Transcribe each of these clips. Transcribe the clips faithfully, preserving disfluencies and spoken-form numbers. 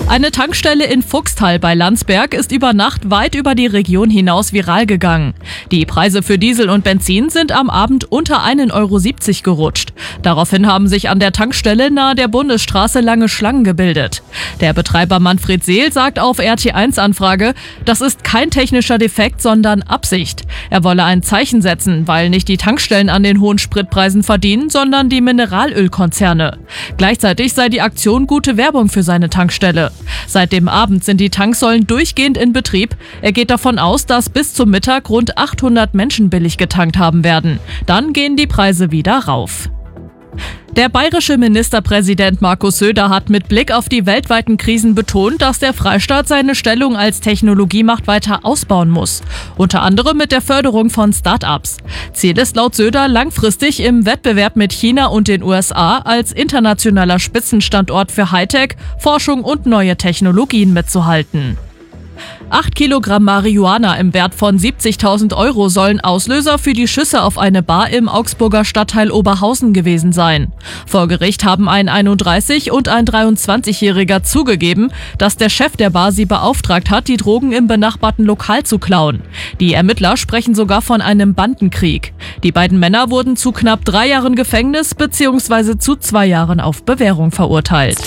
Eine Tankstelle in Fuchstal bei Landsberg ist über Nacht weit über die Region hinaus viral gegangen. Die Preise für Diesel und Benzin sind am Abend unter ein Euro siebzig gerutscht. Daraufhin haben sich an der Tankstelle nahe der Bundesstraße lange Schlangen gebildet. Der Betreiber Manfred Seel sagt auf R T eins Anfrage, das ist kein technischer Defekt, sondern Absicht. Er wolle ein Zeichen setzen, weil nicht die Tankstellen an den hohen Spritpreisen verdienen, sondern die Mineralölkonzerne. Gleichzeitig sei die Aktion gute Werbung für seine Tankstelle. Seit dem Abend sind die Tanksäulen durchgehend in Betrieb. Er geht davon aus, dass bis zum Mittag rund achthundert Menschen billig getankt haben werden. Dann gehen die Preise wieder rauf. Der bayerische Ministerpräsident Markus Söder hat mit Blick auf die weltweiten Krisen betont, dass der Freistaat seine Stellung als Technologiemacht weiter ausbauen muss. Unter anderem mit der Förderung von Start-ups. Ziel ist laut Söder langfristig im Wettbewerb mit China und den U S A als internationaler Spitzenstandort für Hightech, Forschung und neue Technologien mitzuhalten. Acht Kilogramm Marihuana im Wert von siebzigtausend Euro sollen Auslöser für die Schüsse auf eine Bar im Augsburger Stadtteil Oberhausen gewesen sein. Vor Gericht haben ein einunddreißig- und ein dreiundzwanzigjähriger zugegeben, dass der Chef der Bar sie beauftragt hat, die Drogen im benachbarten Lokal zu klauen. Die Ermittler sprechen sogar von einem Bandenkrieg. Die beiden Männer wurden zu knapp drei Jahren Gefängnis bzw. zu zwei Jahren auf Bewährung verurteilt.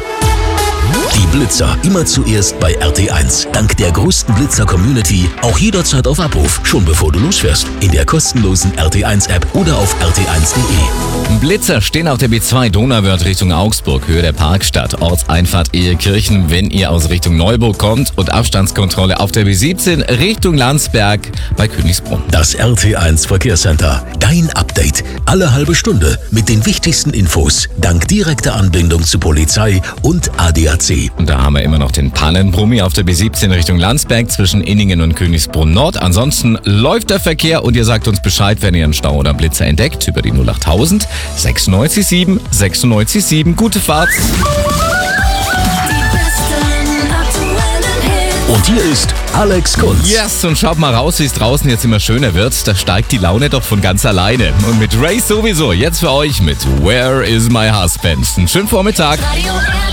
Die Blitzer immer zuerst bei R T eins. Dank der größten Blitzer-Community auch jederzeit auf Abruf, schon bevor du losfährst. In der kostenlosen R T eins App oder auf r t eins punkt de. Blitzer stehen auf der B zwei Donauwörth Richtung Augsburg, Höhe der Parkstadt, Ortseinfahrt Ehekirchen, wenn ihr aus Richtung Neuburg kommt, und Abstandskontrolle auf der B siebzehn Richtung Landsberg bei Königsbrunn. Das R T eins Verkehrscenter. Dein Update. Alle halbe Stunde mit den wichtigsten Infos. Dank direkter Anbindung zu Polizei und A D A C. Und da haben wir immer noch den Pannenbrummi auf der B siebzehn Richtung Landsberg zwischen Inningen und Königsbrunn Nord. Ansonsten läuft der Verkehr und ihr sagt uns Bescheid, wenn ihr einen Stau oder Blitzer entdeckt, über die null achttausend sechsundneunzig sieben sechsundneunzig sieben. Gute Fahrt! Und hier ist Alex Kunz. Yes, und schaut mal raus, wie es draußen jetzt immer schöner wird. Da steigt die Laune doch von ganz alleine. Und mit Ray sowieso. Jetzt für euch mit Where is my husband? Einen schönen Vormittag.